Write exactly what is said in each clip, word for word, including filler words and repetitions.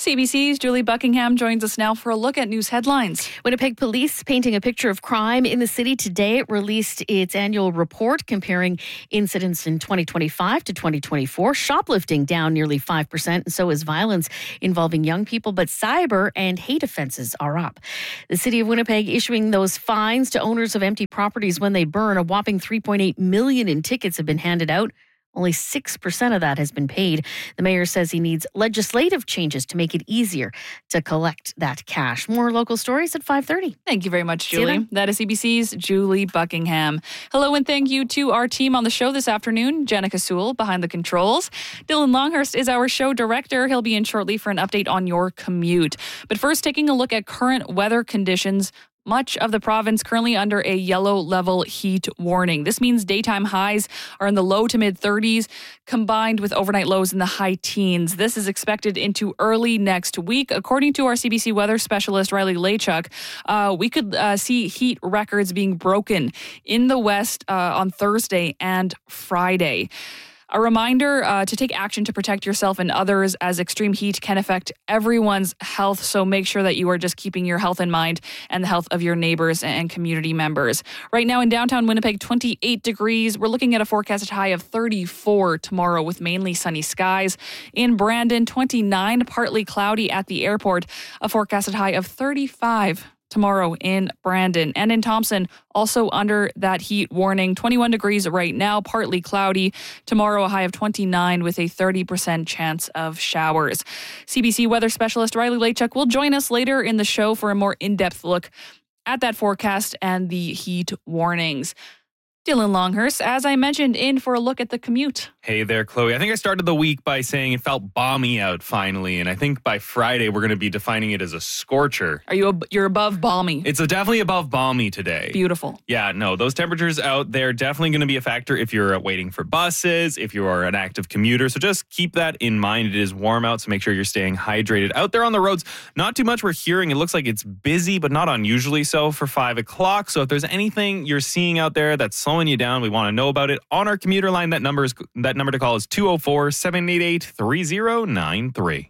C B C's Julie Buckingham joins us now for a look at news headlines. Winnipeg Police painting a picture of crime in the city today. It released its annual report comparing incidents in twenty twenty-five to twenty twenty-four. Shoplifting down nearly five percent, and so is violence involving young people. But cyber and hate offenses are up. The city of Winnipeg issuing those fines to owners of empty properties when they burn. A whopping three point eight million dollars in tickets have been handed out. Only six percent of that has been paid. The mayor says he needs legislative changes to make it easier to collect that cash. More local stories at five thirty. Thank you very much, Julie. That is C B C's Julie Buckingham. Hello and thank you to our team on the show this afternoon. Jenica Sewell behind the controls. Dylan Longhurst is our show director. He'll be in shortly for an update on your commute. But first, taking a look at current weather conditions. Much of the province currently under a yellow level heat warning. This means daytime highs are in the low to mid thirties, combined with overnight lows in the high teens. This is expected into early next week. According to our C B C weather specialist, Riley Laychuk, uh, we could uh, see heat records being broken in the west uh, on Thursday and Friday. A reminder uh, to take action to protect yourself and others, as extreme heat can affect everyone's health. So make sure that you are just keeping your health in mind and the health of your neighbors and community members. Right now in downtown Winnipeg, twenty-eight degrees. We're looking at a forecasted high of thirty-four tomorrow with mainly sunny skies. In Brandon, twenty-nine, partly cloudy at the airport. A forecasted high of thirty-five tomorrow in Brandon. And in Thompson, also under that heat warning, twenty-one degrees right now, partly cloudy. Tomorrow, a high of twenty-nine with a thirty percent chance of showers. C B C weather specialist Riley Laychuk will join us later in the show for a more in-depth look at that forecast and the heat warnings. Dylan Longhurst, as I mentioned, in for a look at the commute. Hey there, Chloe. I think I started the week by saying it felt balmy out finally, and I think by Friday we're going to be defining it as a scorcher. Are you ab- you're above balmy? It's a definitely above balmy today. Beautiful. Yeah, no, those temperatures out there definitely going to be a factor if you're waiting for buses, if you are an active commuter. So just keep that in mind. It is warm out, so make sure you're staying hydrated. Out there on the roads, not too much we're hearing. It looks like it's busy, but not unusually so for five o'clock. So if there's anything you're seeing out there that's slowing you down, we want to know about it on our commuter line. That number is that number to call is two oh four, seven eight eight, three oh nine three.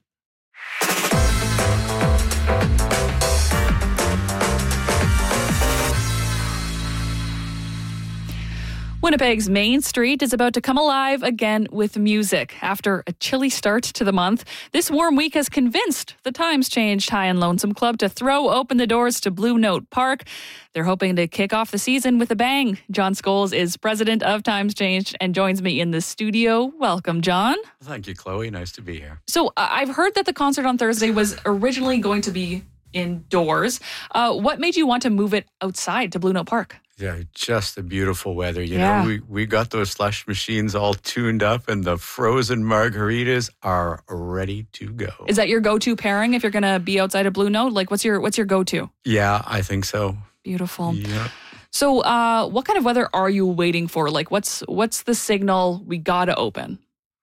Winnipeg's Main Street is about to come alive again with music. After a chilly start to the month, this warm week has convinced the Times Changed High and Lonesome Club to throw open the doors to Blue Note Park. They're hoping to kick off the season with a bang. John Scholes is president of Times Changed and joins me in the studio. Welcome, John. Thank you, Chloe. Nice to be here. So uh, I've heard that the concert on Thursday was originally going to be indoors. Uh, what made you want to move it outside to Blue Note Park? Yeah, just the beautiful weather. You Yeah. know, we, we got those slush machines all tuned up and the frozen margaritas are ready to go. Is that your go-to pairing if you're going to be outside of Blue Note? Like, what's your what's your go-to? Yeah, I think so. Beautiful. Yeah. So, uh, what kind of weather are you waiting for? Like, what's what's the signal we gotta open?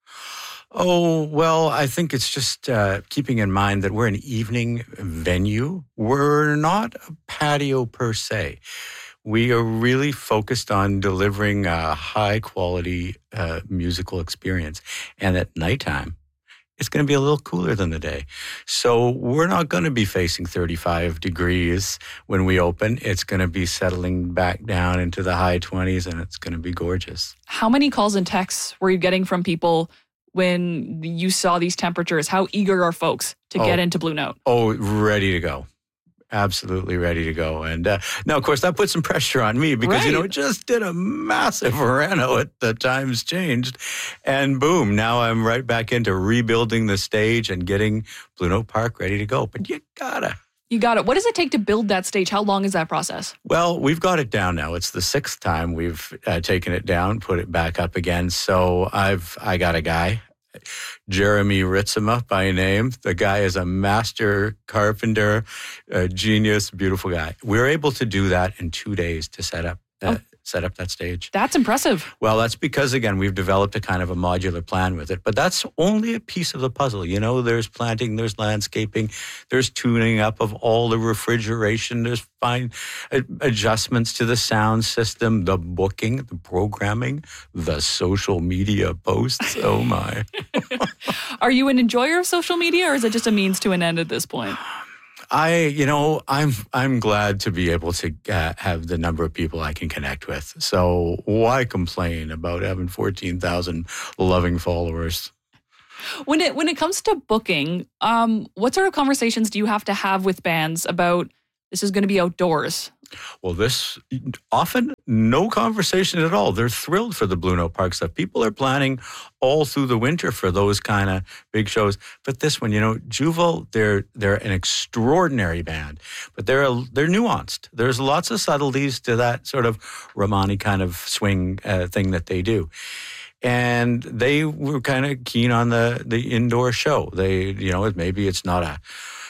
Oh, well, I think it's just uh, keeping in mind that we're an evening venue. We're not a patio per se. We are really focused on delivering a high-quality uh, musical experience. And at nighttime, it's going to be a little cooler than the day. So we're not going to be facing thirty-five degrees when we open. It's going to be settling back down into the high twenties, and it's going to be gorgeous. How many calls and texts were you getting from people when you saw these temperatures? How eager are folks to Oh. get into Blue Note? Oh, ready to go. Absolutely ready to go. And uh, now, of course, that put some pressure on me because, you know, Right. it just did a massive reno at the Times Changed. And boom, now I'm right back into rebuilding the stage and getting Blue Note Park ready to go. But you gotta. You got it. What does it take to build that stage? How long is that process? Well, we've got it down now. It's the sixth time we've uh, taken it down, put it back up again. So I've I got a guy, Jeremy Ritzema by name. The guy is a master carpenter, a genius, beautiful guy. We're able to do that in two days to set up uh, Oh. set up that stage. That's impressive. Well, that's because, again, we've developed a kind of a modular plan with it. But that's only a piece of the puzzle. You know, there's planting, there's landscaping, there's tuning up of all the refrigeration, there's fine uh, adjustments to the sound system, the booking, the programming, the social media posts. Oh, my. Are you an enjoyer of social media, or is it just a means to an end at this point? I, you know, I'm I'm glad to be able to uh, have the number of people I can connect with. So why complain about having fourteen thousand loving followers? When it when it comes to booking, um, what sort of conversations do you have to have with bands about this is going to be outdoors? Well, this often no conversation at all. They're thrilled for the Blue Note Park stuff. People are planning all through the winter for those kind of big shows. But this one, you know, Juval, they're they're an extraordinary band, but they're a, they're nuanced. There's lots of subtleties to that sort of Romani kind of swing uh, thing that they do. And they were kind of keen on the the indoor show. They, you know, maybe it's not a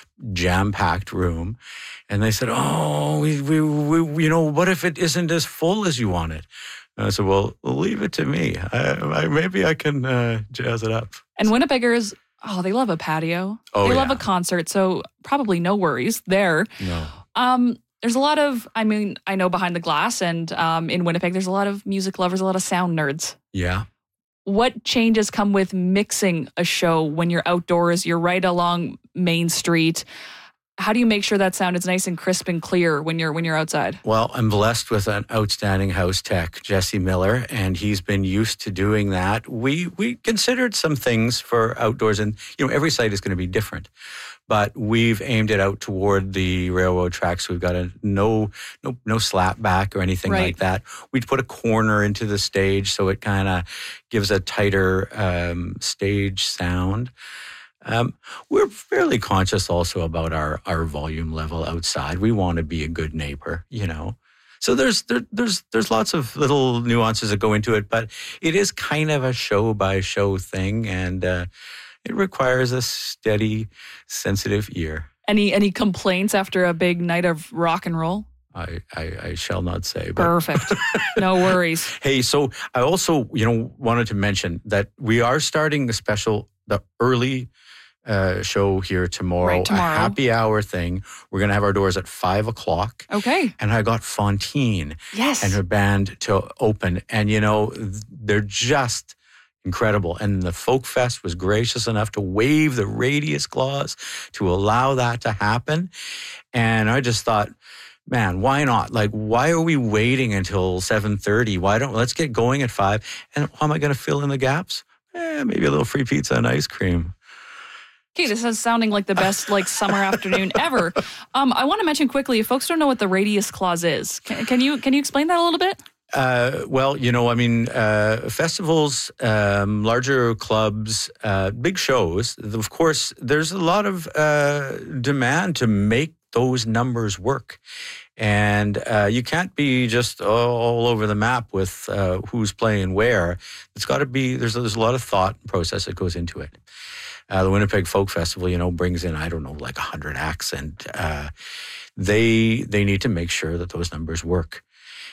jam-packed room. And they said, oh, we, we, we, you know, what if it isn't as full as you want it? And I said, well, leave it to me. I, I, maybe I can uh, jazz it up. And Winnipeggers, oh, they love a patio. Oh, they yeah. love a concert, so probably no worries there. No. Um, there's a lot of, I mean, I know Behind the Glass and um, in Winnipeg, there's a lot of music lovers, a lot of sound nerds. Yeah. What changes come with mixing a show when you're outdoors, you're right along Main Street? How do you make sure that sound is nice and crisp and clear when you're when you're outside? Well, I'm blessed with an outstanding house tech, Jesse Miller, and he's been used to doing that. We we considered some things for outdoors, and you know every site is going to be different, but we've aimed it out toward the railroad tracks. We've got a no no no slap back or anything Right. like that. We'd put a corner into the stage so it kind of gives a tighter um, stage sound. Um, we're fairly conscious also about our, our volume level outside. We want to be a good neighbor, you know. So there's there, there's there's lots of little nuances that go into it, but it is kind of a show by show thing, and uh, it requires a steady, sensitive ear. Any any complaints after a big night of rock and roll? I, I, I shall not say. But Perfect. No worries. Hey, so I also, you know, wanted to mention that we are starting the special, the early uh, show here tomorrow, Right, tomorrow. a happy hour thing. We're going to have our doors at five o'clock. Okay. And I got Fontaine Yes. and her band to open. And, you know, they're just incredible. And the Folk Fest was gracious enough to waive the radius clause to allow that to happen. And I just thought, man, why not? Like, why are we waiting until seven thirty? Why don't, let's get going at five. And how am I going to fill in the gaps? Eh, maybe a little free pizza and ice cream. Okay, this is sounding like the best like summer afternoon ever. Um, I want to mention quickly, if folks don't know what the radius clause is, can, can you can you explain that a little bit? Uh, well, you know, I mean, uh, festivals, um, larger clubs, uh, big shows, of course, there's a lot of uh, demand to make those numbers work. And uh, you can't be just all over the map with uh, who's playing where. It's got to be, there's, there's a lot of thought and process that goes into it. Uh, the Winnipeg Folk Festival, you know, brings in, I don't know, like one hundred acts, and uh, they they need to make sure that those numbers work.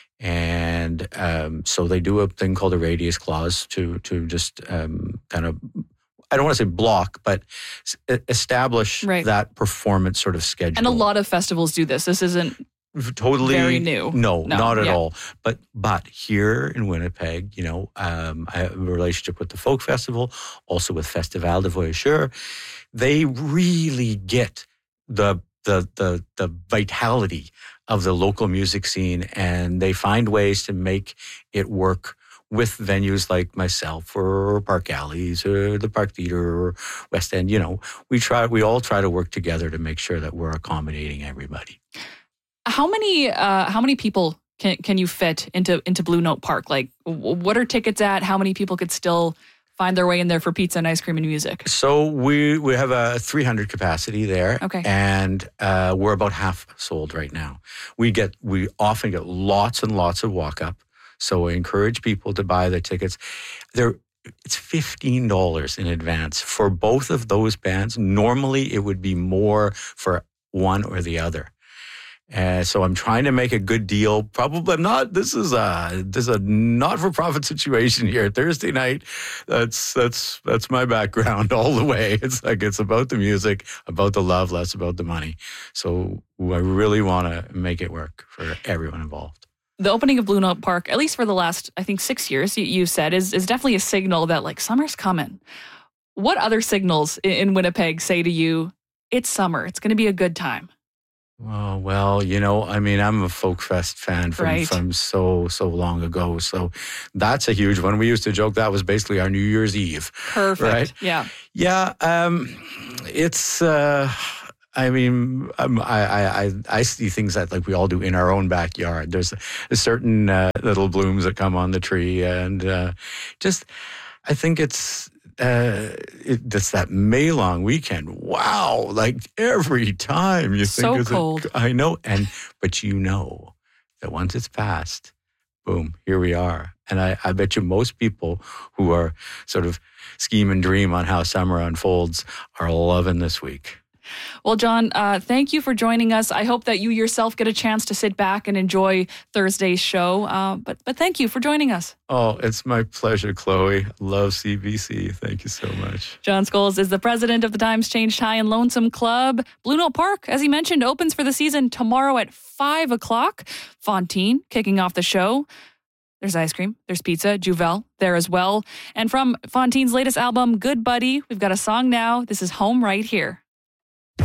And um, so they do a thing called a radius clause to to just um, kind of, I don't want to say block, but s- establish Right. that performance sort of schedule. And a lot of festivals do this. This isn't totally very new. No, No, not at yeah. all. But but here in Winnipeg, you know, um, I have a relationship with the Folk Festival, also with Festival de Voyageurs. They really get the the the the vitality of the local music scene, and they find ways to make it work with venues like myself or Park Alleys or the Park Theatre or West End. You know, we try we all try to work together to make sure that we're accommodating everybody. how many uh, how many people can can you fit into into Blue Note Park? Like, w- what are tickets at? How many people could still find their way in there for pizza and ice cream and music? So we we have a three hundred capacity there, Okay. and uh, we're about half sold right now. We get we often get lots and lots of walk up, so I encourage people to buy the tickets. They're it's fifteen dollars in advance for both of those bands. Normally, it would be more for one or the other. Uh, so I'm trying to make a good deal. Probably I'm not. This is a this is a not-for-profit situation here. Thursday night. That's that's that's my background all the way. It's like it's about the music, about the love, less about the money. So I really want to make it work for everyone involved. The opening of Blue Note Park, at least for the last, I think, six years, you, you said, is is definitely a signal that like summer's coming. What other signals in, in Winnipeg say to you, it's summer, it's going to be a good time? Oh, well, you know, I mean, I'm a Folk Fest fan from, Right. from so, so long ago. So that's a huge one. We used to joke that was basically our New Year's Eve. Perfect. Right? Yeah. Yeah. Um, it's, uh, I mean, um, I, I, I, I see things that like we all do in our own backyard. There's a certain uh, little blooms that come on the tree. And uh, just, I think it's, Uh, it, it's that May long weekend. Wow. Like every time you So think it's cold. A, I know. And, but you know that once it's passed, boom, here we are. And I, I bet you most people who are sort of scheme and dream on how summer unfolds are loving this week. Well, John, uh, thank you for joining us. I hope that you yourself get a chance to sit back and enjoy Thursday's show. Uh, but but thank you for joining us. Oh, it's my pleasure, Chloe. Love C B C. Thank you so much. John Scholes is the president of the Times Changed High and Lonesome Club. Blue Note Park, as he mentioned, opens for the season tomorrow at five o'clock. Fontaine kicking off the show. There's ice cream, there's pizza, Juvel there as well. And from Fontaine's latest album, Good Buddy, we've got a song now. This is Home Right Here.